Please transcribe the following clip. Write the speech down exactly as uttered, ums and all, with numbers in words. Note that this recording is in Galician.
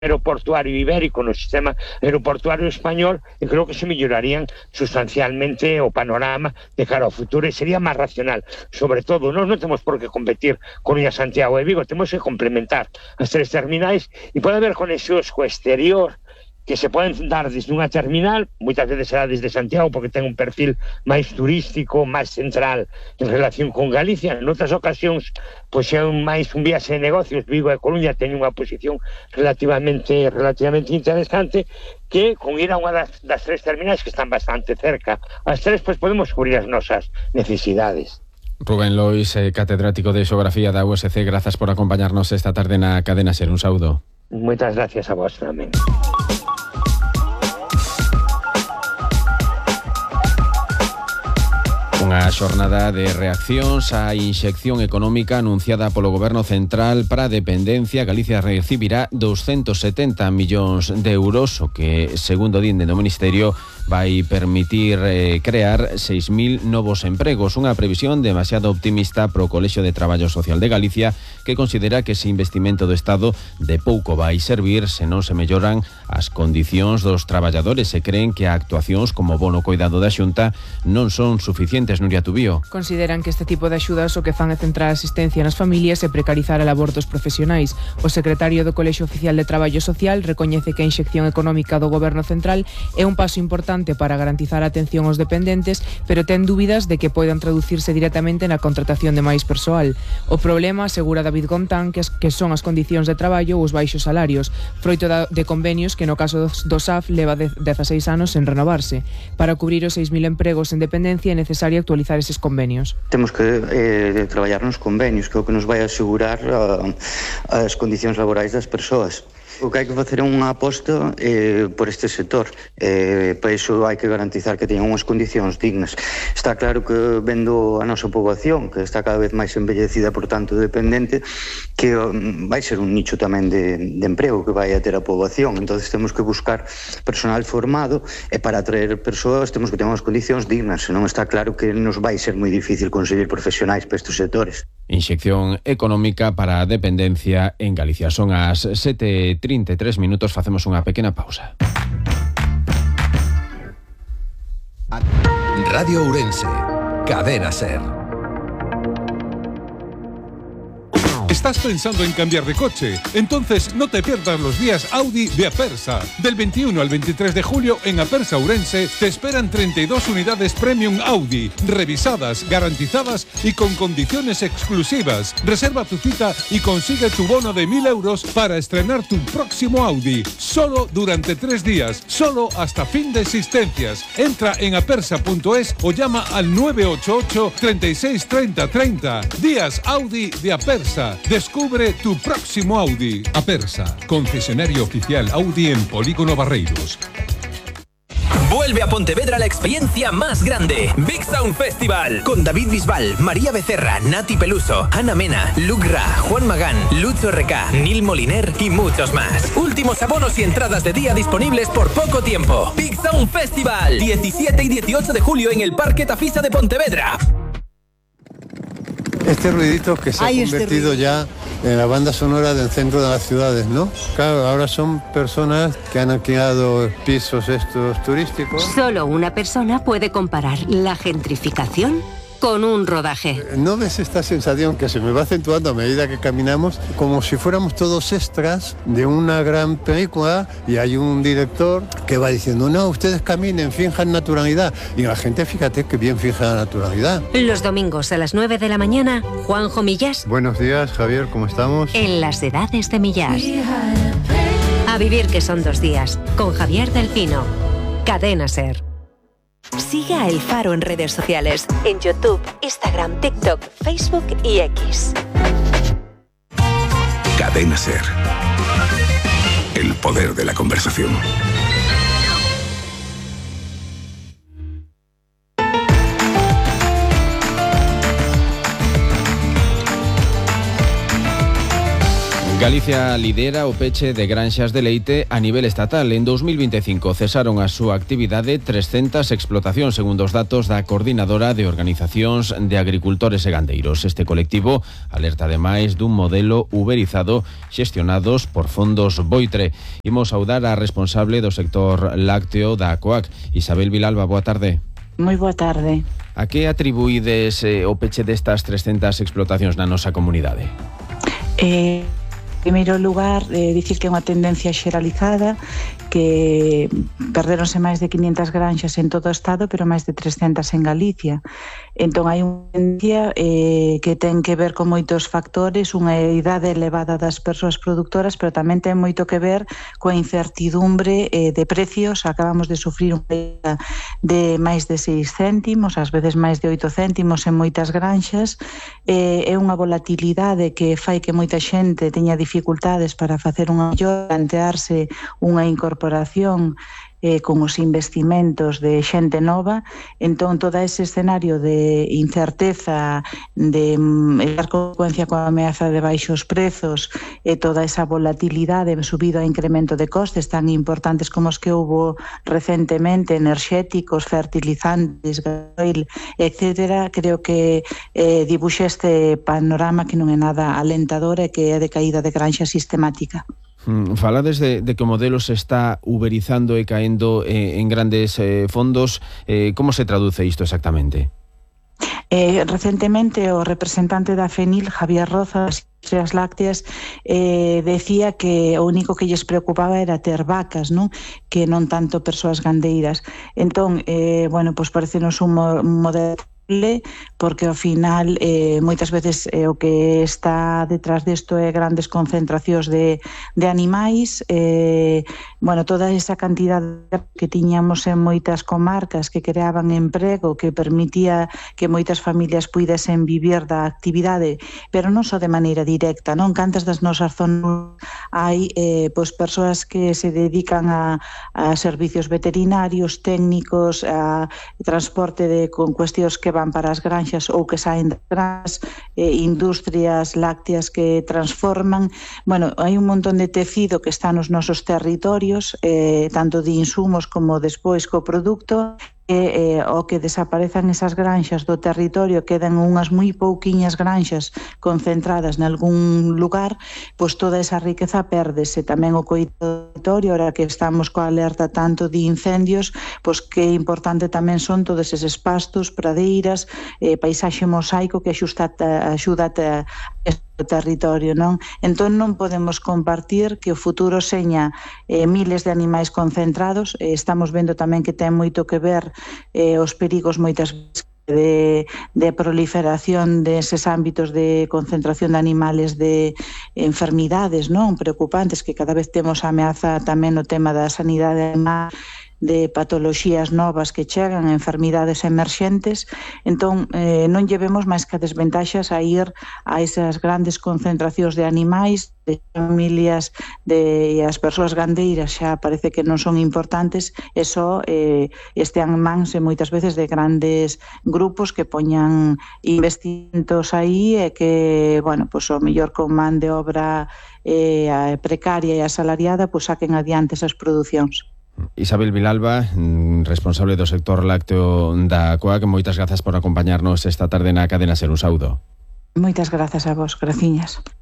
aeroportuario ibérico no sistema aeroportuario español, e creo que se mellorarían sustancialmente o panorama de cara ao futuro e sería máis racional. Sobre todo, nós non temos por que competir Coruña, Santiago e Vigo, temos que complementar as tres terminais e pode haber conexións co exterior que se poden dar desde unha terminal, moitas veces será desde Santiago porque ten un perfil máis turístico, máis central en relación con Galicia. En outras ocasións, pois é un máis un viaxe de negocios. Vigo e Coruña teñen unha posición relativamente relativamente interesante, que con ir a unha das, das tres terminais que están bastante cerca, as tres, pois podemos cubrir as nosas necesidades. Rubén Lois, eh, catedrático de Xeografía da U S C, grazas por acompañarnos esta tarde na Cadena Ser. Un saúdo. Moitas gracias a vos tamén. Unha xornada de reaccións á inxección económica anunciada polo Goberno Central para a dependencia. Galicia recibirá doscientos setenta millóns de euros, o que, segundo din do Ministerio, vai permitir eh, crear seis mil novos empregos. Unha previsión demasiado optimista pro Colexio de Traballo Social de Galicia, que considera que ese investimento do Estado de pouco vai servir se non se melloran as condicións dos traballadores, e creen que actuacións como bono coidado da Xunta non son suficientes. Nuria Tubío. Consideran que este tipo de axudas o que fan é centrar a asistencia nas familias e precarizar a labor dos profesionais. O secretario do Colexio Oficial de Traballo Social recoñece que a inxección económica do Goberno Central é un paso importante para garantizar a atención aos dependentes, pero ten dúbidas de que poidan traducirse directamente na contratación de máis persoal. O problema, asegura David Gontán, que, as, que son as condicións de traballo ou os baixos salarios, froito da, de convenios que no caso do, do S A F leva de, dezaseis anos en renovarse. Para cubrir os seis mil empregos en dependencia é necesario actualizar eses convenios. Temos que eh, traballar nos convenios, que é o que nos vai asegurar uh, as condicións laborais das persoas. O que hai que facer é unha aposta eh, por este sector. Eh, para iso hai que garantizar que teñan unhas condicións dignas. Está claro que, vendo a nosa poboación, que está cada vez máis envellecida, por tanto dependente, que um, vai ser un nicho tamén de, de emprego que vai a ter a poboación. Entonces temos que buscar personal formado, e para atraer persoas temos que ter unhas condicións dignas, senón está claro que nos vai ser moi difícil conseguir profesionais para estes sectores. Inxección económica para a dependencia en Galicia. Son as sete e trinta e tres minutos, facemos unha pequena pausa. Radio Ourense, Cadena Ser. ¿Estás pensando en cambiar de coche? Entonces no te pierdas los días Audi de Apersa. Del veintiuno al veintitrés de julio en Apersa Ourense te esperan treinta y dos unidades Premium Audi, revisadas, garantizadas y con condiciones exclusivas. Reserva tu cita y consigue tu bono de mil euros para estrenar tu próximo Audi. Solo durante tres días, solo hasta fin de existencias. Entra en apersa punto es o llama al nueve ocho ocho, treinta y seis, treinta, treinta. Días Audi de Apersa. Descubre tu próximo Audi. Apersa, concesionario oficial Audi en Polígono Barreiros. Vuelve a Pontevedra la experiencia más grande. Big Sound Festival. Con David Bisbal, María Becerra, Nati Peluso, Ana Mena, Luc Ra, Juan Magán, Lucho R K, Nil Moliner y muchos más. Últimos abonos y entradas de día disponibles por poco tiempo. Big Sound Festival. diecisiete y dieciocho de julio en el Parque Tafisa de Pontevedra. Este ruidito que se Ay, ha convertido este ya en la banda sonora del centro de las ciudades, ¿no? Claro, ahora son personas que han alquilado pisos estos turísticos. Solo una persona puede comparar la gentrificación con un rodaje. ¿No ves esta sensación que se me va acentuando a medida que caminamos? Como si fuéramos todos extras de una gran película y hay un director que va diciendo, no, ustedes caminen, finjan naturalidad. Y la gente, fíjate que bien fija la naturalidad. Los domingos a las nueve de la mañana, Juanjo Millás. Buenos días, Javier, ¿cómo estamos? En las edades de Millás. A vivir que son dos días, con Javier del Pino. Cadena Ser. Sigue a El Faro en redes sociales, en YouTube, Instagram, TikTok, Facebook y X. Cadena Ser. El poder de la conversación. Galicia lidera o peche de granxas de leite a nivel estatal. En dos mil veinticinco cesaron a súa actividade trescentas explotacións, segundo os datos da Coordinadora de Organizacións de Agricultores e Gandeiros. Este colectivo alerta ademais dun modelo uberizado xestionados por fondos Boitre. Imos saudar a responsable do sector lácteo da COAC, Isabel Vilalba. Boa tarde. Moi boa tarde. A que atribuídes eh, o peche destas trescentas explotacións na nosa comunidade? Eh... En primeiro lugar, eh, dicir que é unha tendencia xeralizada, que perderonse máis de quinientas granxas en todo o Estado, pero máis de trescentas en Galicia. Entón, hai unha tendencia eh, que ten que ver con moitos factores, unha idade elevada das persoas productoras, pero tamén ten moito que ver coa incertidumbre eh, de precios. Acabamos de sufrir unha caída de máis de seis céntimos, ás veces máis de oito céntimos en moitas granxas. Eh, é unha volatilidade que fai que moita xente teña dificultades para facer unha mellor, plantearse unha incorporación eh, con os investimentos de xente nova. Entón, todo ese escenario de incerteza, de dar consecuencia coa ameaza de baixos prezos, e eh, toda esa volatilidade subido a incremento de costes tan importantes como os que houve recentemente, enerxéticos, fertilizantes, gasoil, etcétera, creo que eh, dibuxa este panorama que non é nada alentador e que é de caída de granxa sistemática. Mm, falades de, de que o modelo se está uberizando e caendo eh, en grandes eh, fondos. Eh, como se traduce isto exactamente? Eh, recentemente o representante da FENIL, Javier Roza, das industrias lácteas, eh, decía que o único que lles preocupaba era ter vacas, non? Que non tanto persoas gandeiras. Entón, eh, bueno, pues parecenos un, mo un modelo porque ao final eh, moitas veces eh, o que está detrás desto é grandes concentracións de, de animais, eh, bueno, toda esa cantidad que tiñamos en moitas comarcas que creaban emprego, que permitía que moitas familias puidesen vivir da actividade, pero non só de maneira directa, non? Cantas das nosas zonas hai eh, pois persoas que se dedican a, a servicios veterinarios, técnicos, a transporte de con cuestións que van para as granxas ou que saen das granxas, eh, industrias lácteas que transforman. Bueno, hai un montón de tecido que está nos nosos territorios, eh, tanto de insumos como despois co produto, e eh, o que desaparezan esas granxas do territorio, quedan unhas moi pouquiñas granxas concentradas nalgún lugar, pois toda esa riqueza pérdese. Tamén o territorio, ahora que estamos coa alerta tanto de incendios, pois que importante tamén son todos eses pastos, pradeiras, eh, paisaxe mosaico que axuda axuda a o territorio, non? Entón non podemos compartir que o futuro seña eh, miles de animais concentrados. Eh, estamos vendo tamén que ten moito que ver eh, os perigos moitas veces de, de proliferación deses ámbitos de concentración de animales de enfermidades, non? Preocupantes, que cada vez temos ameaza tamén no tema da sanidade animal, de patoloxías novas que chegan, enfermidades emerxentes. Entón, eh, non llevemos máis que desventaxas a ir a esas grandes concentracións de animais, de familias, de, e as persoas gandeiras xa parece que non son importantes, e só eh, estean mans e moitas veces de grandes grupos que poñan investimentos aí e que, bueno, pues, o mellor con man de obra eh, precaria e asalariada, pues, saquen adiante esas producións. Isabel Vilalba, responsable do sector lácteo da COAC, moitas grazas por acompañarnos esta tarde na Cadena Ser. Un saúdo. Moitas grazas a vos, graciñas.